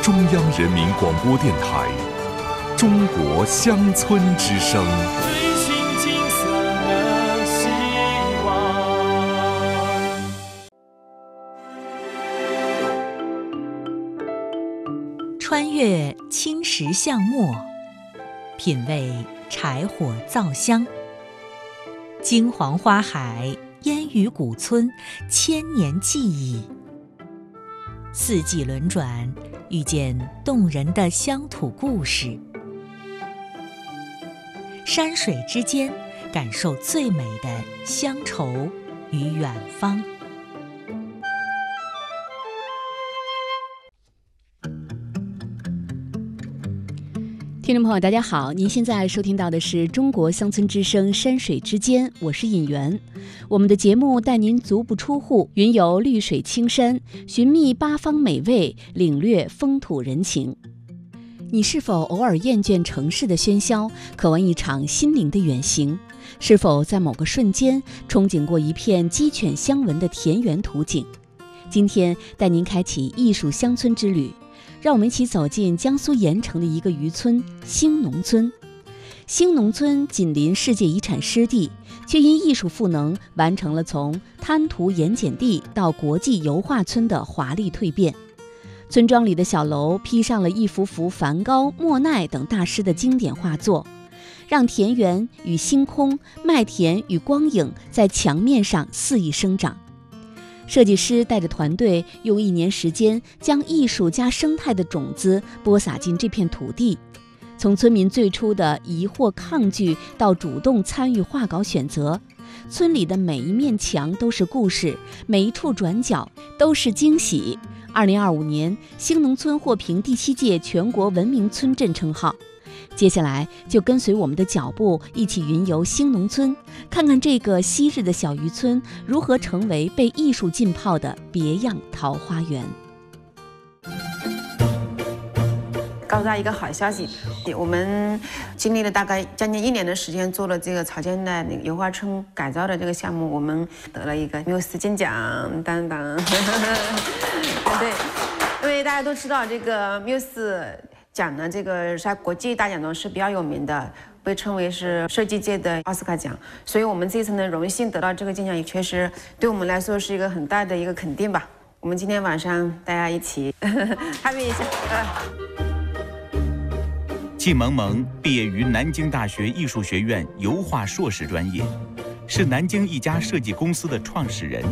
中央人民广播电台《中国乡村之声》。 穿越青石巷陌，品味柴火灶香。金黄花海，烟雨古村，千年记忆。四季轮转，遇见动人的乡土故事。山水之间，感受最美的乡愁与远方。 听众朋友大家好，您现在收听到的是中国乡村之声山水之间，我是尹媛。我们的节目带您足不出户，云游绿水青山，寻觅八方美味，领略风土人情。你是否偶尔厌倦城市的喧嚣，渴望一场心灵的远行？是否在某个瞬间憧憬过一片鸡犬相闻的田园图景？今天带您开启艺术乡村之旅，让我们一起走进江苏盐城的一个渔村兴农村。兴农村紧邻世界遗产湿地，却因艺术赋能完成了从滩涂盐碱地到国际油画村的华丽蜕变。村庄里的小楼披上了一幅幅梵高、莫奈等大师的经典画作，让田园与星空、麦田与光影在墙面上肆意生长。设计师带着团队用1年时间，将艺术加生态的种子播撒进这片土地。从村民最初的疑惑抗拒，到主动参与画稿选择，村里的每一面墙都是故事，每一处转角都是惊喜。2025年，兴农村获评第7届全国文明村镇称号。接下来就跟随我们的脚步，一起云游兴农村，看看这个昔日的小渔村如何成为被艺术浸泡的别样桃花源。 告诉大家一个好消息，我们经历了大概将近1年的时间，做了这个草间的那个油画村改造的这个项目，我们得了一个缪斯金奖，当当。对，因为大家都知道这个缪斯奖呢，这个在国际大奖中是比较有名的，被称为是设计界的奥斯卡奖，所以我们这次呢荣幸得到这个金奖，也确实对我们来说是一个很大的一个肯定吧。我们今天晚上大家一起happy一下。 季萌萌毕业于南京大学艺术学院油画硕士专业，是南京一家设计公司的创始人。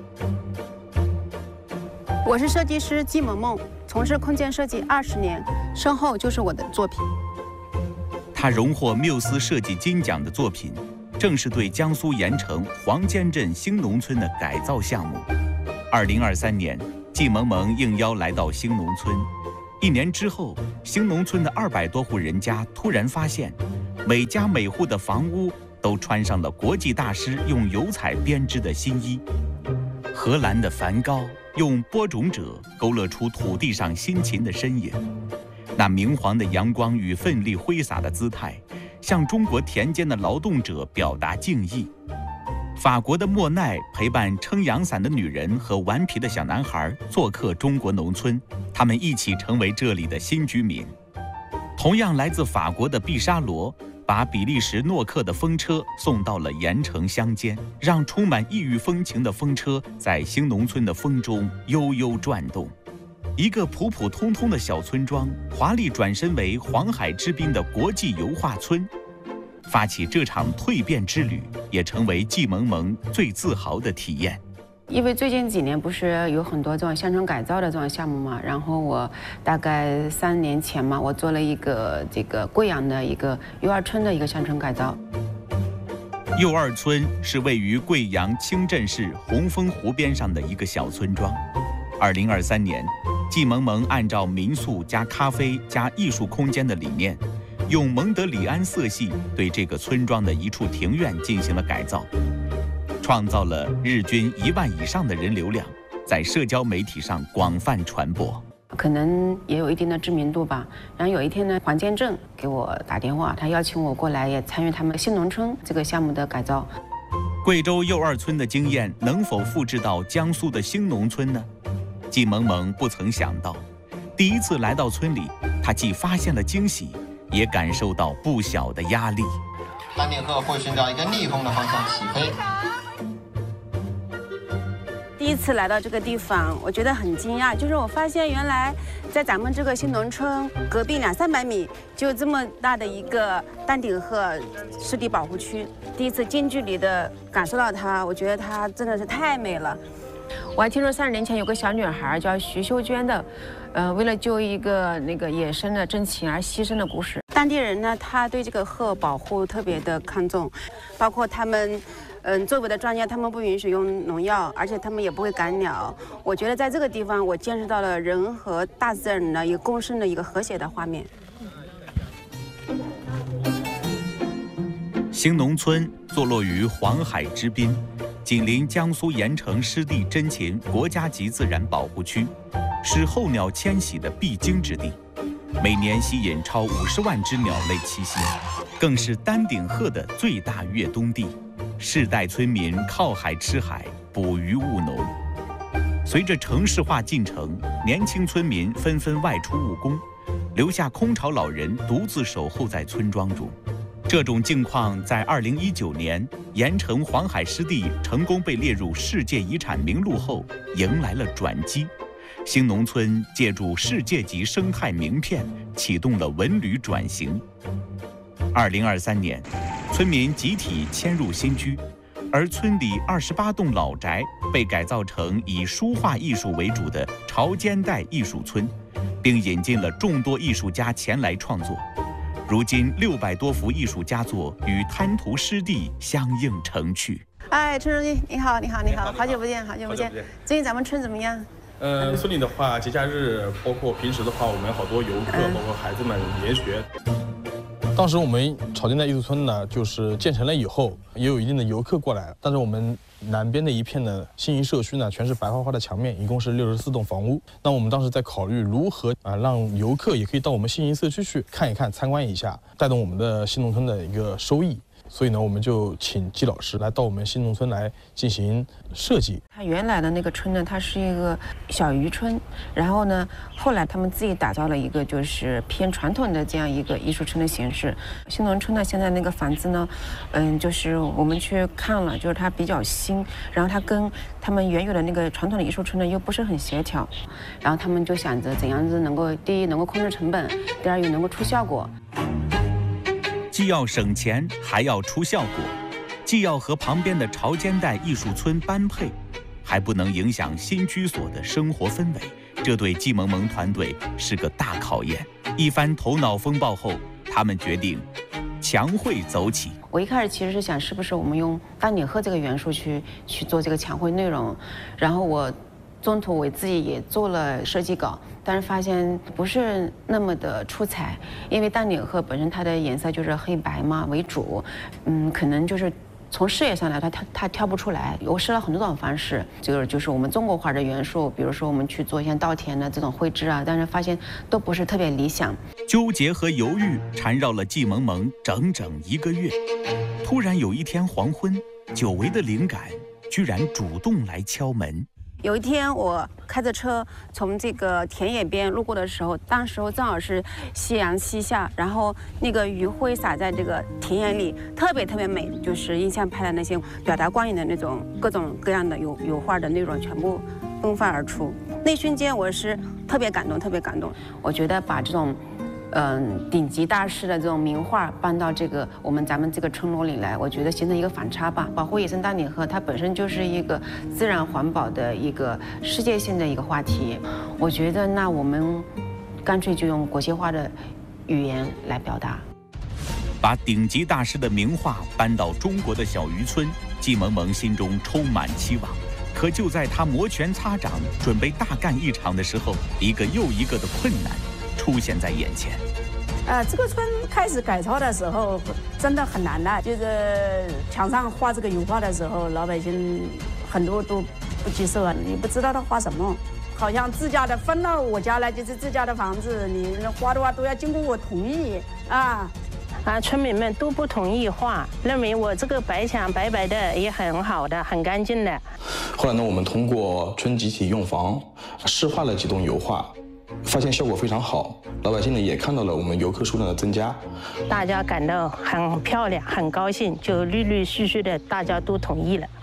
我是设计师季萌萌，从事空间设计20年，身后就是我的作品。 他荣获缪斯设计金奖的作品，正是对江苏盐城黄尖镇兴农村的改造项目。2023年，季萌萌应邀来到兴农村。1年之后，兴农村的200多户人家突然发现，每家每户的房屋都穿上了国际大师用油彩编织的新衣。荷兰的梵高用播种者勾勒出土地上辛勤的身影，那明黄的阳光与奋力挥洒的姿态，向中国田间的劳动者表达敬意。法国的莫奈陪伴撑阳伞的女人和顽皮的小男孩做客中国农村，他们一起成为这里的新居民。同样来自法国的毕沙罗把比利时诺克的风车送到了盐城乡间，让充满异域风情的风车在兴农村的风中悠悠转动。一个普普通通的小村庄，华丽转身为黄海之滨的国际油画村。发起这场蜕变之旅，也成为季萌萌最自豪的体验。 因为最近几年不是有很多这种乡村改造的这种项目嘛，然后我大概3年前嘛，我做了一个这个贵阳的一个幼儿村的一个乡村改造。 幼二村是位于贵阳清镇市红枫湖边上的一个小村庄。2023年，季萌萌按照民宿加咖啡加艺术空间的理念，用蒙德里安色系对这个村庄的一处庭院进行了改造，创造了日均1万以上的人流量，在社交媒体上广泛传播。 可能也有一定的知名度吧。然后有一天呢，黄建镇给我打电话，他邀请我过来也参与他们兴农村这个项目的改造。 贵州幼二村的经验能否复制到江苏的兴农村呢？季萌萌不曾想到， 第一次来到村里，他既发现了惊喜，也感受到不小的压力。 丹顶鹤会寻找一个逆风的方向起飞。 第一次来到这个地方，我觉得很惊讶，就是我发现原来在咱们这个新农村隔壁200-300米就这么大的一个丹顶鹤湿地保护区。第一次近距离的感受到它，我觉得它真的是太美了。我还听说30年前有个小女孩叫徐秀娟的，为了救一个野生的珍禽而牺牲的故事。当地人呢，他对这个鹤保护特别的看重，包括他们。周围的专家他们不允许用农药，而且他们也不会赶鸟。我觉得在这个地方，我见识到了人和大自然的一个共生的一个和谐的画面。 兴农村坐落于黄海之滨，紧邻江苏盐城湿地珍禽国家级自然保护区，是候鸟迁徙的必经之地，每年吸引超50万只鸟类栖息，更是丹顶鹤的最大越冬地。世代村民靠海吃海，捕鱼务农。随着城市化进程，年轻村民纷纷外出务工，留下空巢老人独自守候在村庄中。这种境况在2019年盐城黄海湿地成功被列入世界遗产名录后，迎来了转机。兴农村借助世界级生态名片，启动了文旅转型。2023年，村民集体迁入新居，而村里28栋老宅被改造成以书画艺术为主的潮间带艺术村，并引进了众多艺术家前来创作。如今600多幅艺术佳作与滩涂湿地相映成趣。 哎，陈书记，你好，你好，你好，好久不见，好久不见。最近咱们村怎么样？ 村里的话，节假日包括平时的话，我们好多游客，包括孩子们研学。当时我们潮间带艺术村呢，就是建成了以后，也有一定的游客过来了。但是我们南边的一片的新营社区呢，全是白花花的墙面，一共是64栋房屋。那我们当时在考虑如何让游客也可以到我们新营社区去看一看、参观一下，带动我们的新农村的一个收益。所以呢，我们就请季老师来到我们新农村来进行设计。 它原来的那个村呢，它是一个小渔村，然后呢，后来他们自己打造了一个就是偏传统的这样一个艺术村的形式。新农村呢，现在那个房子呢，就是我们去看了，就是它比较新，然后它跟他们原有的那个传统的艺术村呢又不是很协调，然后他们就想着怎样子能够第一能够控制成本，第二又能够出效果。 既要省钱，还要出效果，既要和旁边的潮间带艺术村般配，还不能影响新居所的生活氛围，这对季萌萌团队是个大考验。一番头脑风暴后，他们决定墙绘走起。 我一开始其实是想，是不是我们用丹顶鹤这个元素去做这个墙绘内容，然后我中途我自己也做了设计稿，但是发现不是那么的出彩，因为丹顶鹤本身它的颜色就是黑白嘛为主，可能就是从视野上来它挑不出来。我试了很多种方式，就是我们中国画的元素，比如说我们去做一些稻田的这种绘制啊，但是发现都不是特别理想。 纠结和犹豫缠绕了季萌萌整整1个月。突然有一天黄昏，久违的灵感居然主动来敲门。 有一天，我开着车从这个田野边路过的时候，当时正好是夕阳西下，然后那个余晖洒在这个田野里，特别特别美。就是印象派的那些表达光影的那种各种各样的油画的内容，全部迸发而出。那瞬间，我是特别感动，特别感动。 我觉得把这种顶级大师的这种名画搬到咱们这个村落里来，我觉得形成一个反差吧。保护野生丹顶鹤，它本身就是一个自然环保的一个世界性的一个话题。我觉得那我们干脆就用国际化的语言来表达。 把顶级大师的名画搬到中国的小渔村，季萌萌心中充满期望。可就在他摩拳擦掌，准备大干一场的时候，一个又一个的困难出现在眼前。 这个村开始改造的时候真的很难的，就是墙上画这个油画的时候，老百姓很多都不接受啊，你不知道他画什么，好像自家的分到我家来就是自家的房子，你画的话都要经过我同意啊。 村民们都不同意画，认为我这个白墙白白的也很好的，很干净的。 后来呢，我们通过村集体用房试画了几栋油画。 发现效果非常好，老百姓呢也看到了我们游客数量的增加， 大家感到很漂亮，很高兴，就陆陆续续的大家都同意了。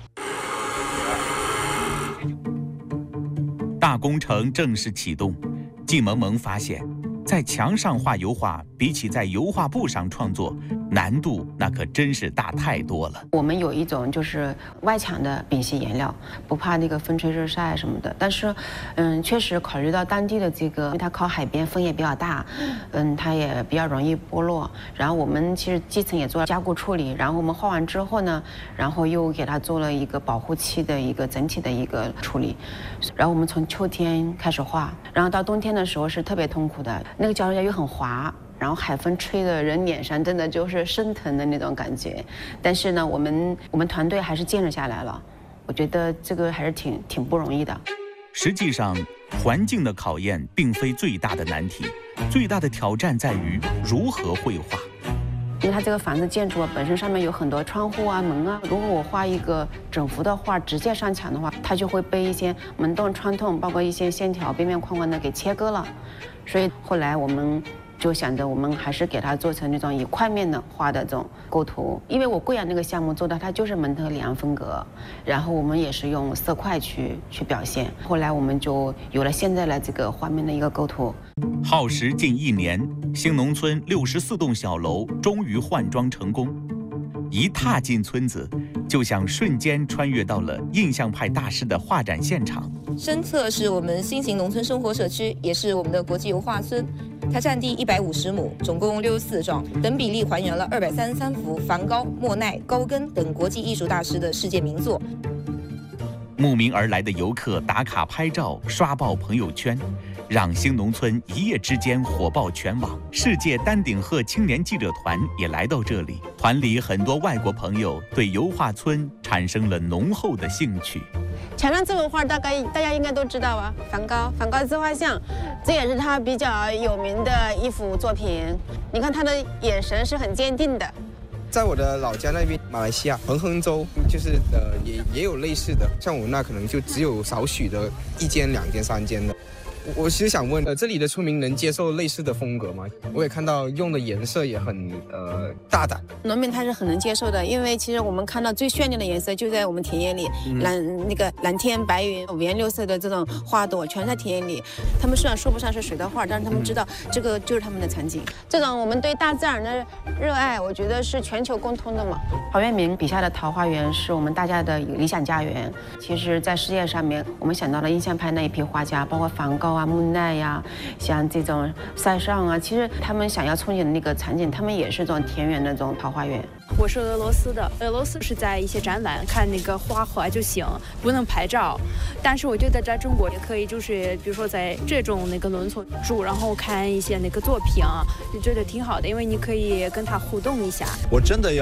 大工程正式启动，季萌萌发现，在墙上画油画比起在油画布上创作，难度那可真是大太多了。 我们有一种就是外墙的丙烯颜料，不怕那个风吹日晒什么的。但是，确实考虑到当地的这个，因为它靠海边，风也比较大，它也比较容易剥落。然后我们其实基层也做了加固处理，然后我们画完之后呢，然后又给它做了一个保护漆的一个整体的一个处理。然后我们从秋天开始画，然后到冬天的时候是特别痛苦的，那个胶原又很滑。然后海风吹的人脸上真的就是生疼的那种感觉，但是呢，我们团队还是坚持下来了。我觉得这个还是挺不容易的。 实际上，环境的考验并非最大的难题，最大的挑战在于如何绘画。 因为它这个房子建筑本身上面有很多窗户啊、门啊，如果我画一个整幅的画直接上墙的话，它就会被一些门洞、窗洞，包括一些线条、边边框框的给切割了。所以后来我们就想着我们还是给它做成那种以块面的画的这种构图，因为我贵阳那个项目做的它就是蒙特里昂风格，然后我们也是用色块去表现，后来我们就有了现在的这个画面的一个构图。 耗时近1年，兴农村64栋小楼终于换装成功。一踏进村子，就像瞬间穿越到了印象派大师的画展现场。 深侧是我们新型农村生活社区，也是我们的国际油画村。它占地150亩，总共64幢，等比例还原了233幅梵高、莫奈、高更等国际艺术大师的世界名作。 慕名而来的游客打卡拍照，刷爆朋友圈，让兴农村一夜之间火爆全网。世界丹顶鹤青年记者团也来到这里，团里很多外国朋友对油画村产生了浓厚的兴趣。 墙上这幅画大家应该都知道吧？梵高自画像，这也是他比较有名的一幅作品。你看他的眼神是很坚定的。 在我的老家那边，马来西亚彭亨州，就是也有类似的，像我那可能就只有少许的1间、2间、3间的。我其实想问，这里的村民能接受类似的风格吗？我也看到用的颜色也很大胆。 农民他是很能接受的，因为其实我们看到最绚丽的颜色就在我们田野里，蓝天白云、五颜六色的这种花朵全在田野里。他们虽然说不上是谁的画，但是他们知道这个就是他们的场景。这种我们对大自然的热爱，我觉得是全球共通的嘛。 陶渊明笔下的桃花源是我们大家的理想家园。其实，在世界上面，我们想到了印象派那一批画家，包括梵高啊、莫奈呀，像这种塞尚啊，其实他们想要憧憬的那个场景，他们也是这种田园的这种桃花源。 我是俄罗斯的，俄罗斯是在一些展览看那个花火就行，不能拍照。但是我觉得在中国也可以，就是比如说在这种那个农村住，然后看一些那个作品，就觉得挺好的，因为你可以跟他互动一下。 我真的要